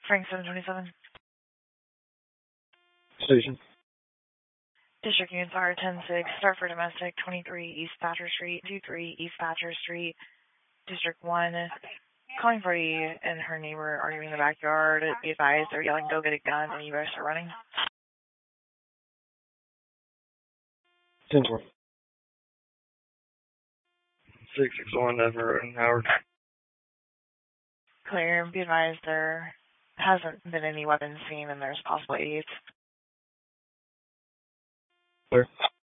Frank 727. Station. District Units are 10-6, start for domestic, 23 East Thatcher Street, 23 East Thatcher Street, District 1. Calling for you and her neighbor arguing in the backyard. Be advised, they're yelling, go get a gun, and you guys are running. 10-4. 661 Everett, Howard. Clear. Be advised, there hasn't been any weapons seen, and there's possible aids. Clear.